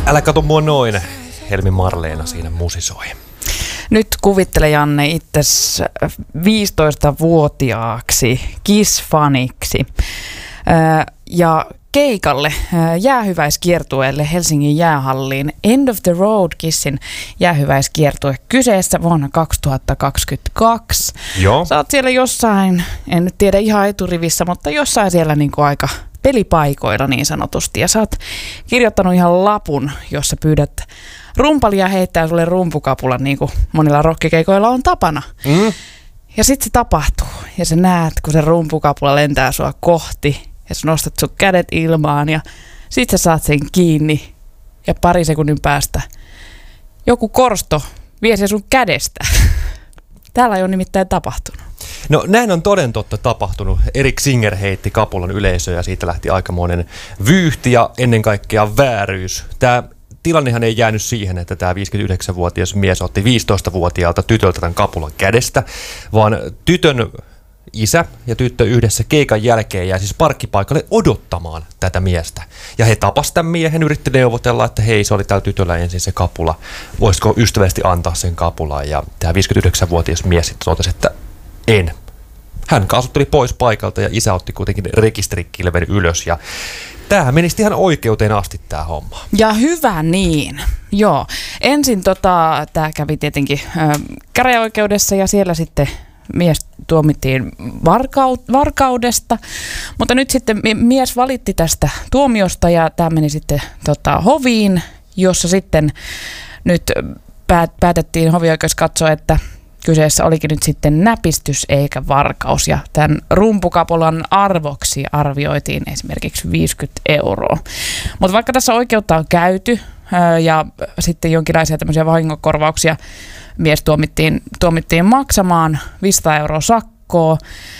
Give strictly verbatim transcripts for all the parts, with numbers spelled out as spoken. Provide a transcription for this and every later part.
Älä kato mua noin, Helmi Marleena siinä musisoi. Nyt kuvittele, Janne, itses viisitoistavuotiaaksi Kiss-faniksi ja keikalle jäähyväiskiertueelle Helsingin jäähalliin. End of the Road Kissin jäähyväiskiertue kyseessä vuonna kaksituhattakaksikymmentäkaksi. Joo. Sä oot siellä jossain, en nyt tiedä ihan eturivissä, mutta jossain siellä niinku aika pelipaikoilla niin sanotusti. Ja sä oot kirjoittanut ihan lapun, jossa pyydät rumpalia heittää sulle rumpukapulan, niin kuin monilla rokkikeikoilla on tapana. Mm. Ja sit se tapahtuu. Ja sä näet, kun se rumpukapula lentää sua kohti. Ja sä nostat sun kädet ilmaan. Ja sit sä saat sen kiinni. Ja pari sekunnin päästä joku korsto vie sen sun kädestä. Täällä ei ole nimittäin tapahtunut. No näin on toden totta tapahtunut. Erik Singer heitti kapulan yleisöön ja siitä lähti aikamoinen vyyhti ja ennen kaikkea vääryys. Tämä tilannehan ei jäänyt siihen, että tämä viisikymmentäyhdeksänvuotias mies otti viisitoistavuotiaalta tytöltä tämän kapulan kädestä, vaan tytön isä ja tyttö yhdessä keikan jälkeen jäi siis parkkipaikalle odottamaan tätä miestä. Ja he tapasivat tämän miehen, yritti neuvotella, että hei, se oli täällä tytöllä ensin se kapula. Voisiko ystävällisesti antaa sen kapulan? Ja tämä viisikymmentäyhdeksänvuotias mies sitten totesi, että en. Hän kaasutteli pois paikalta ja isä otti kuitenkin rekisterikilven ylös ja tämähän meni ihan oikeuteen asti tämä homma. Ja hyvä niin. Joo. Ensin tota, tämä kävi tietenkin äh, käräjäoikeudessa ja siellä sitten mies tuomittiin varkau- varkaudesta, mutta nyt sitten mies valitti tästä tuomiosta ja tämä meni sitten tota, hoviin, jossa sitten nyt päät- päätettiin hovioikeus katsoa, että kyseessä olikin nyt sitten näpistys eikä varkaus ja tämän rumpukapulan arvoksi arvioitiin esimerkiksi viisikymmentä euroa. Mutta vaikka tässä oikeutta on käyty ja sitten jonkinlaisia tämmöisiä vahingonkorvauksia mies tuomittiin, tuomittiin maksamaan viisisataa euroa sakkoa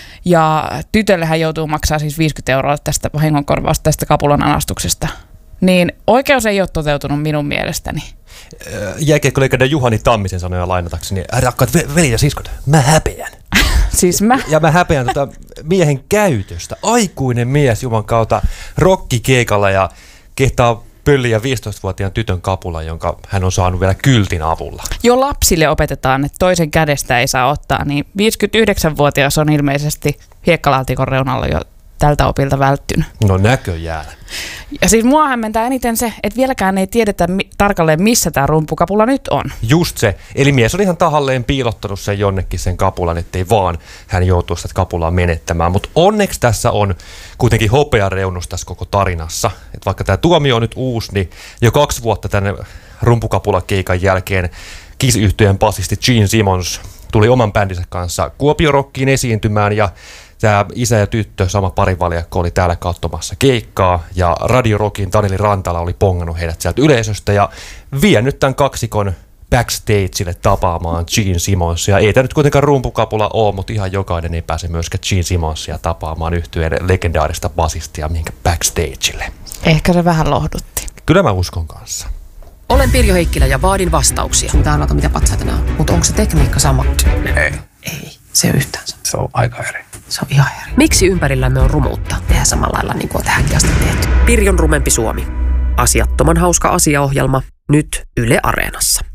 ja tytölle hän joutuu maksamaan siis viisikymmentä euroa tästä vahingonkorvausta tästä kapulan anastuksesta. Niin oikeus ei ole toteutunut minun mielestäni. Jääkiekkoleikande Juhani Tammisen sanoja lainatakseni, rakkaat veli ja siskot, mä häpeän. Siis mä? Ja mä häpeän tota miehen käytöstä. Aikuinen mies juman kautta rokkikeikalla ja kehtaa pölliä viisitoistavuotiaan tytön kapula, jonka hän on saanut vielä kyltin avulla. Jo lapsille opetetaan, että toisen kädestä ei saa ottaa, niin viisikymmentäyhdeksänvuotias on ilmeisesti hiekkalaatikon reunalla jo tältä opilta välttynyt. No näköjään. Ja siis mua hämmentää eniten se, että vieläkään ei tiedetä mi- tarkalleen, missä tämä rumpukapula nyt on. Just se. Eli mies on ihan tahalleen piilottanut sen jonnekin sen kapulan, ettei vaan hän joutuu sitä kapulaa menettämään. Mutta onneksi tässä on kuitenkin hopeareunus tässä koko tarinassa. Et vaikka tämä tuomio on nyt uusi, niin jo kaksi vuotta tänne rumpukapulakeikan jälkeen Kiss-yhtyeen basisti Gene Simmons tuli oman bändinsä kanssa Kuopio-rockiin esiintymään ja tämä isä ja tyttö, sama parivaljakko, oli täällä katsomassa keikkaa ja Radio Rockin Taneli Rantala oli pongannut heidät sieltä yleisöstä ja vienyt tämän kaksikon backstageille tapaamaan Gene Simmonsia. Ei tämä nyt kuitenkaan rumpukapula ole, mutta ihan jokainen ei pääse myöskään Gene Simmonsia tapaamaan yhtyeen legendaarista basistia mihinkä backstageille. Ehkä se vähän lohdutti. Kyllä mä uskon kanssa. Olen Pirjo Heikkilä ja vaadin vastauksia. Mitä annata, mitä patsaita nämä on. Mutta onko se tekniikka sama? Ei. Ei, se on yhtään sama. Se on aika eri. Se on ihan eri. Miksi ympärillämme on rumuutta? Tehdään samalla lailla niin kuin on tähänkin asti tehty. Pirjon rumempi Suomi. Asiattoman hauska asiaohjelma. Nyt Yle Areenassa.